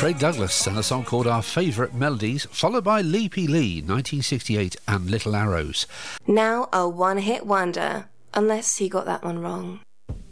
Craig Douglas and a song called Our Favourite Melodies, followed by Leapy Lee, 1968, and Little Arrows. Now a one-hit wonder, unless he got that one wrong.